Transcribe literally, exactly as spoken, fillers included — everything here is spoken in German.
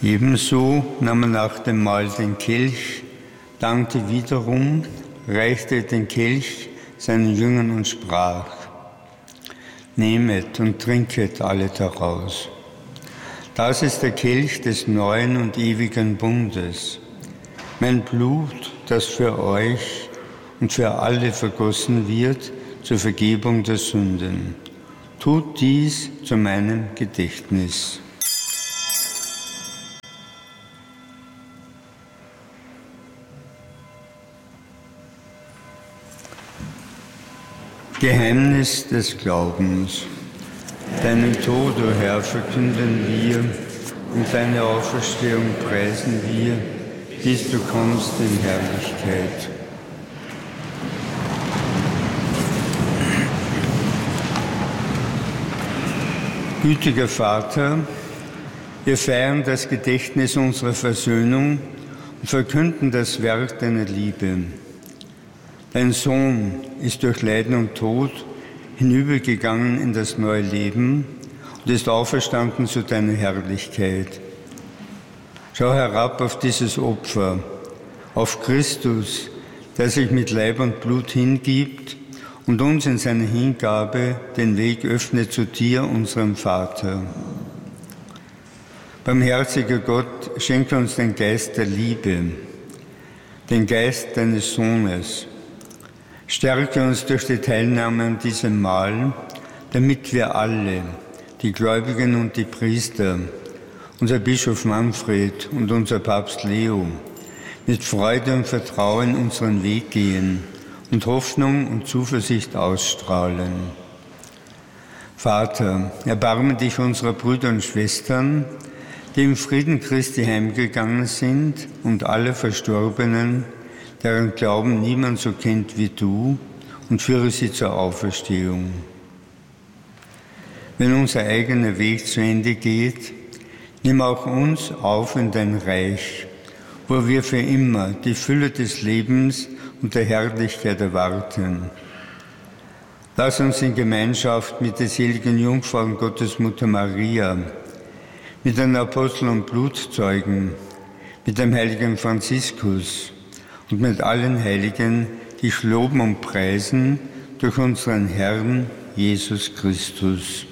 Ebenso nahm er nach dem Mahl den Kelch, dankte wiederum, reichte den Kelch seinen Jüngern und sprach: Nehmet und trinket alle daraus. Das ist der Kelch des neuen und ewigen Bundes, mein Blut, das für euch und für alle vergossen wird zur Vergebung der Sünden. Tut dies zu meinem Gedächtnis. Geheimnis des Glaubens. Deinen Tod, o Herr, verkünden wir und deine Auferstehung preisen wir, bis du kommst in Herrlichkeit. Gütiger Vater, wir feiern das Gedächtnis unserer Versöhnung und verkünden das Werk deiner Liebe. Dein Sohn ist durch Leiden und Tod hinübergegangen in das neue Leben und ist auferstanden zu deiner Herrlichkeit. Schau herab auf dieses Opfer, auf Christus, der sich mit Leib und Blut hingibt und uns in seiner Hingabe den Weg öffnet zu dir, unserem Vater. Barmherziger Gott, schenke uns den Geist der Liebe, den Geist deines Sohnes. Stärke uns durch die Teilnahme an diesem Mahl, damit wir alle, die Gläubigen und die Priester, unser Bischof Manfred und unser Papst Leo, mit Freude und Vertrauen unseren Weg gehen und Hoffnung und Zuversicht ausstrahlen. Vater, erbarme dich unserer Brüder und Schwestern, die im Frieden Christi heimgegangen sind, und alle Verstorbenen, deren Glauben niemand so kennt wie du, und führe sie zur Auferstehung. Wenn unser eigener Weg zu Ende geht, nimm auch uns auf in dein Reich, wo wir für immer die Fülle des Lebens und der Herrlichkeit erwarten. Lass uns in Gemeinschaft mit der seligen Jungfrau und Gottesmutter Maria, mit den Aposteln und Blutzeugen, mit dem heiligen Franziskus und mit allen Heiligen dich loben und preisen durch unseren Herrn Jesus Christus.